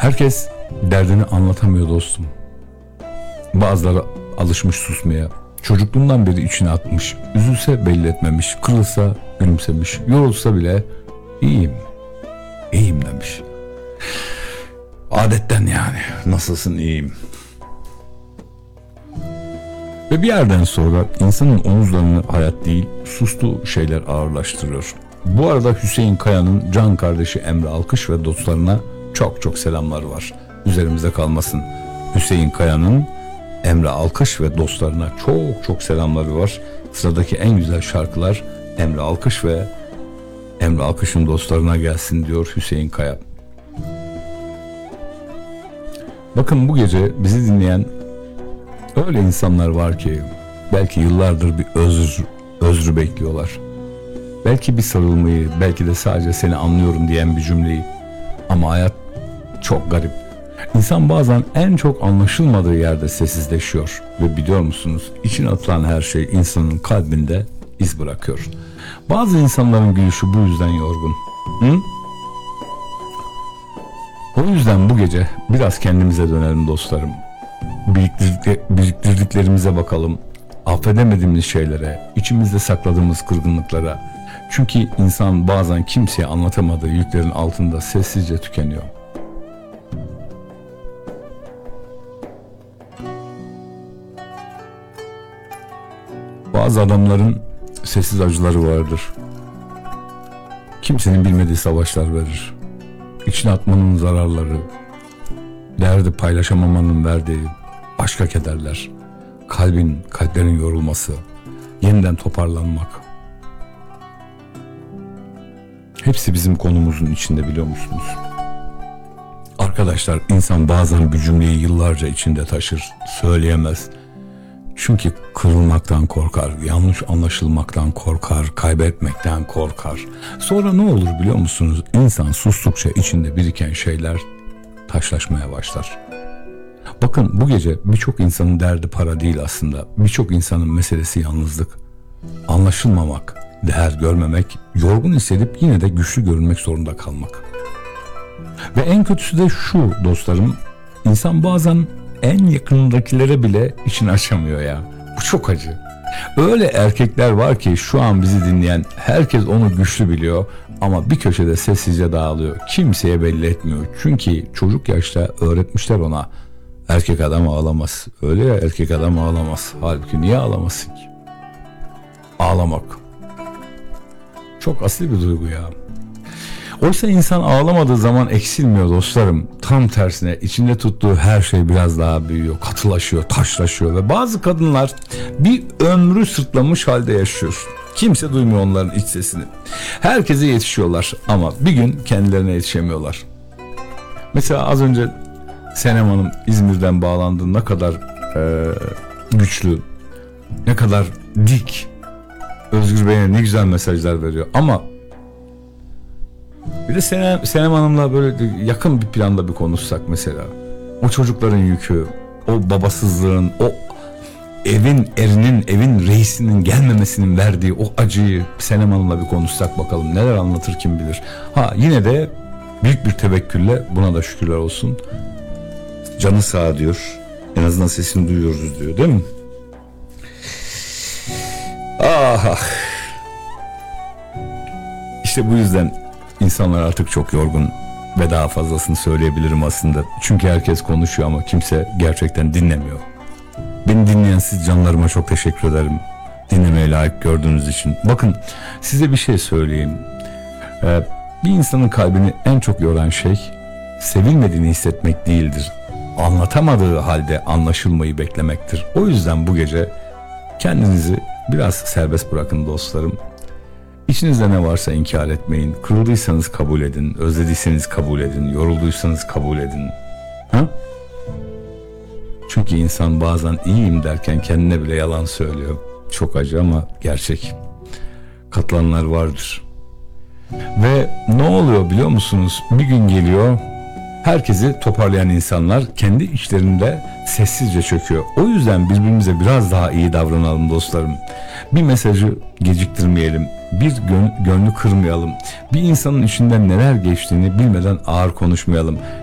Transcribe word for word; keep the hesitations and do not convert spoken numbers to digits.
Herkes derdini anlatamıyor dostum. Bazıları alışmış susmaya. Çocukluğundan beri içine atmış. Üzülse belli etmemiş. Kırılsa gülümsemiş. Yorulsa bile iyiyim, iyiyim demiş. Adetten yani. Nasılsın, iyiyim. Ve bir yerden sonra insanın omuzlarını hayat değil, sustuğu şeyler ağırlaştırıyor. Bu arada Hüseyin Kaya'nın can kardeşi Emre Alkış ve dostlarına çok çok selamları var. Üzerimize kalmasın. Hüseyin Kaya'nın Emre Alkış ve dostlarına çok çok selamları var. Sıradaki en güzel şarkılar Emre Alkış ve Emre Alkış'ın dostlarına gelsin diyor Hüseyin Kaya. Bakın, bu gece bizi dinleyen öyle insanlar var ki belki yıllardır bir özür, özrü bekliyorlar. Belki bir sarılmayı, belki de sadece seni anlıyorum diyen bir cümleyi. Ama hayat çok garip. İnsan bazen en çok anlaşılmadığı yerde sessizleşiyor. Ve biliyor musunuz, içine atılan her şey insanın kalbinde iz bırakıyor. Bazı insanların gülüşü bu yüzden yorgun. Hı? O yüzden bu gece biraz kendimize dönelim dostlarım. Biriktirdik, biriktirdiklerimize bakalım. Affedemediğimiz şeylere, içimizde sakladığımız kırgınlıklara. Çünkü insan bazen kimseye anlatamadığı yüklerin altında sessizce tükeniyor. Bazı adamların sessiz acıları vardır. Kimsenin bilmediği savaşlar verir. İçine atmanın zararları, derdi paylaşamamanın verdiği başka kederler, kalbin, kalplerin yorulması, yeniden toparlanmak. Hepsi bizim konumuzun içinde, biliyor musunuz? Arkadaşlar, insan bazen bir cümleyi yıllarca içinde taşır, söyleyemez. Çünkü kırılmaktan korkar, yanlış anlaşılmaktan korkar, kaybetmekten korkar. Sonra ne olur biliyor musunuz? İnsan sustukça içinde biriken şeyler taşlaşmaya başlar. Bakın, bu gece birçok insanın derdi para değil aslında. Birçok insanın meselesi yalnızlık, anlaşılmamak, değer görmemek, yorgun hissedip yine de güçlü görünmek zorunda kalmak. Ve en kötüsü de şu dostlarım, insan bazen en yakındakilere bile içini açamıyor ya. Bu çok acı. Öyle erkekler var ki şu an bizi dinleyen herkes onu güçlü biliyor ama bir köşede sessizce dağılıyor. Kimseye belli etmiyor. Çünkü çocuk yaşta öğretmişler ona, erkek adam ağlamaz. Öyle ya, erkek adam ağlamaz. Halbuki niye ağlamasın ki? Ağlamak çok asil bir duygu ya. Oysa insan ağlamadığı zaman eksilmiyor dostlarım. Tam tersine içinde tuttuğu her şey biraz daha büyüyor, katılaşıyor, taşlaşıyor ve bazı kadınlar bir ömrü sırtlamış halde yaşıyor. Kimse duymuyor onların iç sesini. Herkese yetişiyorlar ama bir gün kendilerine yetişemiyorlar. Mesela az önce Senem Hanım İzmir'den bağlandı. Ne kadar e, güçlü, ne kadar dik. Özgür Bey'e ne güzel mesajlar veriyor ama bir de Senem, Senem Hanım'la böyle yakın bir planda bir konuşsak mesela. O çocukların yükü, o babasızlığın, o evin erinin, evin reisinin gelmemesinin verdiği o acıyı Senem Hanım'la bir konuşsak bakalım neler anlatır kim bilir. Ha, yine de büyük bir tevekkülle, buna da şükürler olsun, canı sağ diyor. En azından sesini duyuyoruz diyor, değil mi? Ah ah. İşte bu yüzden İnsanlar artık çok yorgun ve daha fazlasını söyleyebilirim aslında. Çünkü herkes konuşuyor ama kimse gerçekten dinlemiyor. Beni dinleyen siz canlarıma çok teşekkür ederim. Dinlemeye layık gördüğünüz için. Bakın, size bir şey söyleyeyim. Ee, bir insanın kalbini en çok yoran şey sevilmediğini hissetmek değildir. Anlatamadığı halde anlaşılmayı beklemektir. O yüzden bu gece kendinizi biraz serbest bırakın dostlarım. İçinizde ne varsa inkar etmeyin. Kırıldıysanız kabul edin. Özlediyseniz kabul edin. Yorulduysanız kabul edin. Ha? Çünkü insan bazen iyiyim derken kendine bile yalan söylüyor. Çok acı ama gerçek. Katılanlar vardır. Ve ne oluyor biliyor musunuz? Bir gün geliyor, herkesi toparlayan insanlar kendi içlerinde sessizce çöküyor. O yüzden birbirimize biraz daha iyi davranalım dostlarım. Bir mesajı geciktirmeyelim. Bir gön- gönlü kırmayalım. Bir insanın içinden neler geçtiğini bilmeden ağır konuşmayalım.